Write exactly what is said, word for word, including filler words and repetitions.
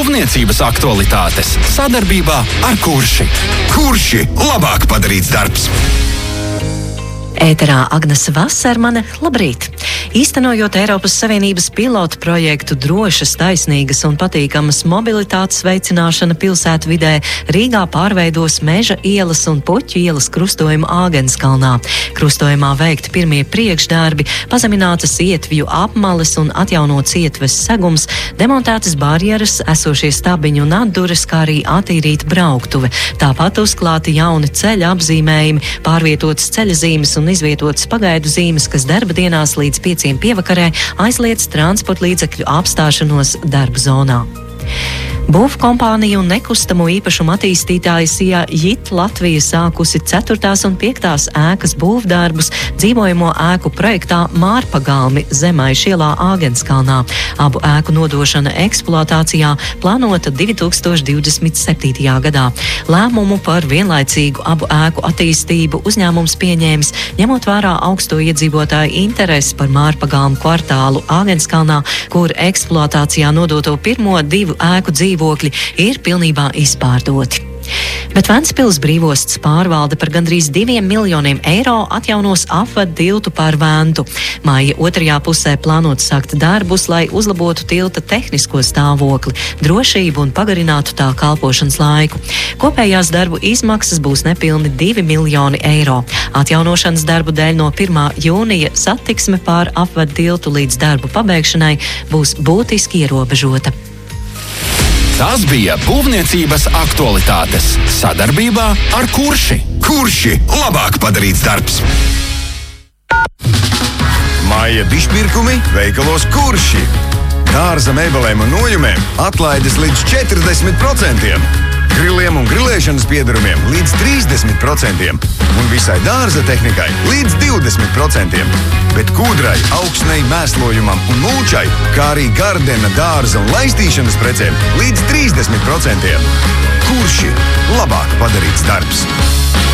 Būvniecības aktualitātes sadarbībā ar Kurši. Kurši – labāk padarīts darbs. Ēterā Agnese Vasermane, labrīt! Īstenojot Eiropas Savienības pilotu projektu drošas, taisnīgas un patīkamas mobilitātes veicināšana pilsētvidē, Rīgā pārveidos Meža ielas un Puķu ielas krustojumu Āgenskalnā. Krustojumā veikti pirmie priekšdarbi, pazeminātas ietvju apmales un atjaunots ietves segums, demontētas barjeras, esošie stabiņi un atduras, kā arī attīrīta brauktuve. Tāpat uzklāti jauni ceļa apzīmējumi, pārvietotas ceļazīmes un izvietotas pagaidu zīmes, kas darba dienās līdz pieciem pievakarē aizliedz transporta līdzekļu apstāšanos darba zonā. Būvkompānija un nekustamo īpašumu attīstītāja Sijā Jit Latvija sākusi ceturtās un piektās ēkas būvdarbus dzīvojamo ēku projektā Mārpagalmi Zemaišu ielā Āgenskalnā. Abu ēku nodošana eksploatācijā plānota divi tūkstoši divdesmit septītajā gadā. Lēmumu par vienlaicīgu abu ēku attīstību uzņēmums pieņēmis, ņemot vērā augsto iedzīvotāju interesi par Mārpagalmu kvartālu Āgenskalnā, kur eksploatācijā nodoto pirmo divu ēku dzīvokļi ir pilnībā izpārdoti. Bet Ventspils brīvosts pārvalde par gandrīz diviem miljoniem eiro atjaunos apvadu tiltu pār Ventu. Maija otrajā pusē plānot sākt darbus, lai uzlabotu tilta tehnisko stāvokli, drošību un pagarinātu tā kalpošanas laiku. Kopējās darbu izmaksas būs nepilni divi miljoni eiro. Atjaunošanas darbu dēļ no pirmā jūnija satiksme pār apvadu tiltu līdz darbu pabeigšanai būs būtiski ierobežota. Tas bija būvniecības aktualitātes sadarbībā ar Kurši. Kurši – labāk padarīts darbs. Maija dišpirkumi veikalos Kurši. Dārza mēbelēm un nojumēm atlaides līdz četrdesmit procentiem. Griliem un grilēšanas piedarumiem līdz trīsdesmit procentiem. Un visai dārza tehnikai līdz divdesmit procentiem. Bet kūdrai, augsnei, mēslojumam un mūčai, kā arī gardena, dārza un laistīšanas precēm līdz trīsdesmit procentiem. Kurši – labāk padarīts darbs.